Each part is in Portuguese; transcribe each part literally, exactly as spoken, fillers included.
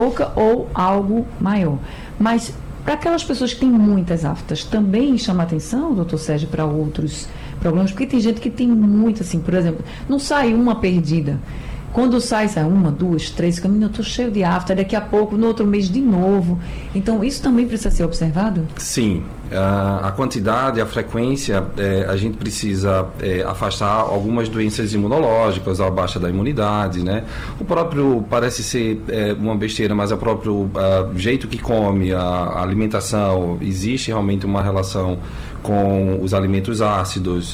boca ou algo maior. Mas para aquelas pessoas que têm muitas aftas, também chama atenção, doutor Sérgio, para outros problemas? Porque tem gente que tem muito, assim, por exemplo, não sai uma perdida. Quando sai, sai uma, duas, três, caminho, eu estou cheio de afta, daqui a pouco, no outro mês, de novo. Então, isso também precisa ser observado? Sim. A quantidade, a frequência, é, a gente precisa é, afastar algumas doenças imunológicas, a baixa da imunidade, né? O próprio, parece ser é, uma besteira, mas é o próprio a, jeito que come, a, a alimentação, existe realmente uma relação com os alimentos ácidos,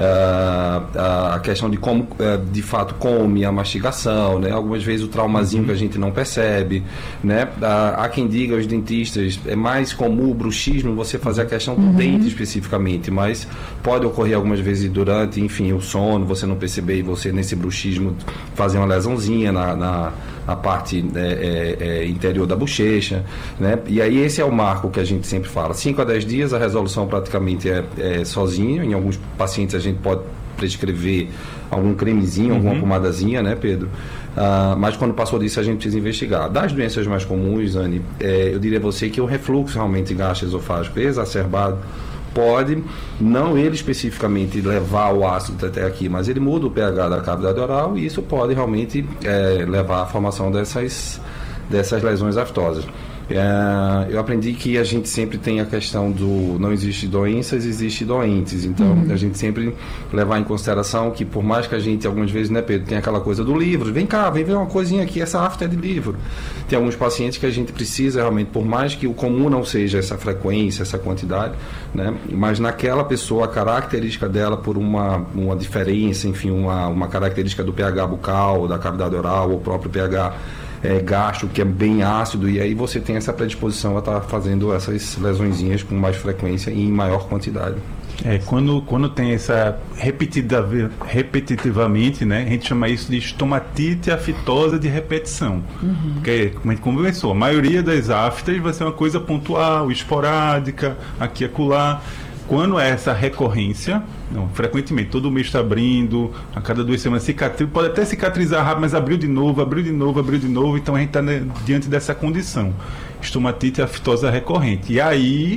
a, a questão de como de fato come, a mastigação, né? Algumas vezes o traumazinho uhum. que a gente não percebe, né? Há quem diga, os dentistas, é mais comum o bruxismo, você fazer a questão do uhum. dente especificamente, mas pode ocorrer algumas vezes durante, enfim, o sono, você não perceber e você nesse bruxismo fazer uma lesãozinha na, na, na parte é, é, é, interior da bochecha, né? E aí esse é o marco que a gente sempre fala, cinco a dez dias a resolução praticamente é, é sozinha, em alguns pacientes a gente pode prescrever algum cremezinho, uhum. alguma pomadazinha, né, Pedro? Uh, mas quando passou disso a gente precisa investigar. Das doenças mais comuns, Anne, é, eu diria a você que o refluxo realmente gastroesofágico exacerbado pode, não ele especificamente levar o ácido até aqui, mas ele muda o pH da cavidade oral e isso pode realmente é, levar à formação dessas, dessas lesões aftosas. É, eu aprendi que a gente sempre tem a questão do não existe doenças, existe doentes, então uhum. a gente sempre levar em consideração que por mais que a gente algumas vezes, né, Pedro, tem aquela coisa do livro, vem cá, vem ver uma coisinha aqui, essa afta é de livro, tem alguns pacientes que a gente precisa realmente, por mais que o comum não seja essa frequência, essa quantidade, né, mas naquela pessoa a característica dela por uma, uma diferença, enfim, uma, uma característica do pH bucal, da cavidade oral, ou o próprio pH É, gasto, que é bem ácido, e aí você tem essa predisposição a estar fazendo essas lesõezinhas com mais frequência e em maior quantidade. É, quando, quando tem essa repetida, repetitivamente, né, a gente chama isso de estomatite aftosa de repetição. Uhum. Porque, como a gente conversou, a maioria das aftas vai ser uma coisa pontual, esporádica, aqui e acolá. Quando é essa recorrência, não, frequentemente, todo mês está abrindo, a cada duas semanas cicatriza, pode até cicatrizar rápido, mas abriu de novo, abriu de novo, abriu de novo, então a gente está, né, diante dessa condição, estomatite aftosa recorrente. E aí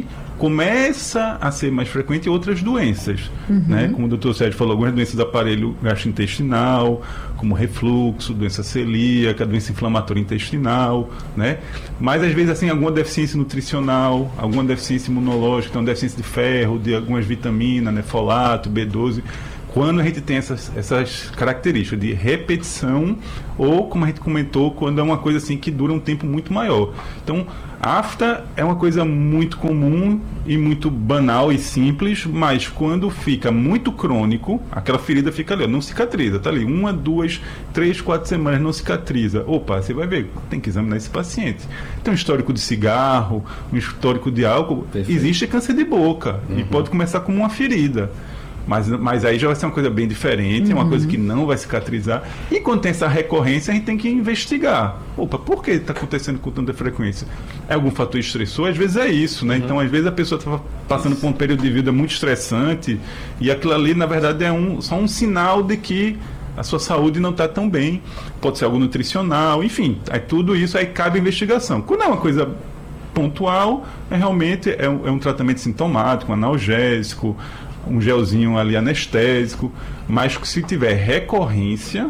começa a ser mais frequente outras doenças, uhum. né? Como o doutor Sérgio falou, algumas doenças do aparelho gastrointestinal, como refluxo, doença celíaca, doença inflamatória intestinal, né? Mas às vezes assim, alguma deficiência nutricional, alguma deficiência imunológica, então deficiência de ferro, de algumas vitaminas, né? Folato, B doze. Quando a gente tem essas, essas características de repetição ou, como a gente comentou, quando é uma coisa assim que dura um tempo muito maior. Então, a afta é uma coisa muito comum e muito banal e simples, mas quando fica muito crônico, aquela ferida fica ali, não cicatriza, tá ali, uma, duas, três, quatro semanas não cicatriza. Opa, você vai ver, tem que examinar esse paciente. Tem um histórico de cigarro, um histórico de álcool, Perfeito. Existe câncer de boca uhum. e pode começar como uma ferida. Mas, mas aí já vai ser uma coisa bem diferente, uhum. é uma coisa que não vai cicatrizar. E quando tem essa recorrência, a gente tem que investigar. Opa, por que está acontecendo com tanta frequência? É algum fator estressor? Às vezes é isso, né? Uhum. Então, às vezes a pessoa está passando por um período de vida muito estressante e aquilo ali, na verdade, é um, só um sinal de que a sua saúde não está tão bem. Pode ser algo nutricional, enfim. Aí tudo isso aí cabe investigação. Quando é uma coisa pontual, é realmente é um, é um tratamento sintomático, um analgésico, um gelzinho ali anestésico, mas se tiver recorrência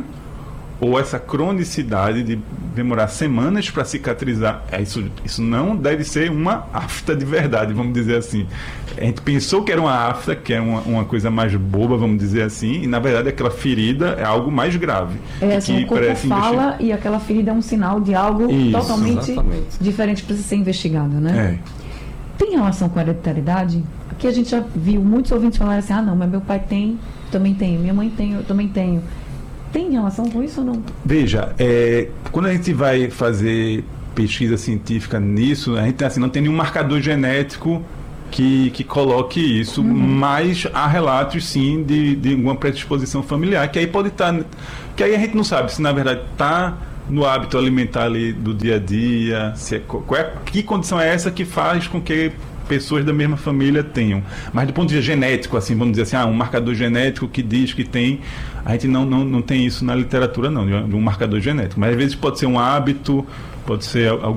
ou essa cronicidade de demorar semanas para cicatrizar, é isso, isso não deve ser uma afta de verdade, vamos dizer assim. A gente pensou que era uma afta, que é uma, uma coisa mais boba, vamos dizer assim, e na verdade aquela ferida é algo mais grave. É assim, que o corpo fala investir... e aquela ferida é um sinal de algo isso, totalmente exatamente. Diferente, precisa ser investigado, né? É. Tem relação com a hereditariedade? Porque a gente já viu muitos ouvintes falarem assim, ah não, mas meu pai tem, também tenho, minha mãe tem, eu também tenho. Tem relação com isso ou não? Veja, é, quando a gente vai fazer pesquisa científica nisso, a gente assim, não tem nenhum marcador genético que, que coloque isso, uhum. mas há relatos sim de, de alguma predisposição familiar, que aí pode estar, que aí a gente não sabe se na verdade está no hábito alimentar ali do dia a dia, se é, qual é, que condição é essa que faz com que pessoas da mesma família tenham. Mas do ponto de vista genético, assim, vamos dizer assim, ah, um marcador genético que diz que tem, a gente não, não, não tem isso na literatura não, de um marcador genético. Mas às vezes pode ser um hábito pode ser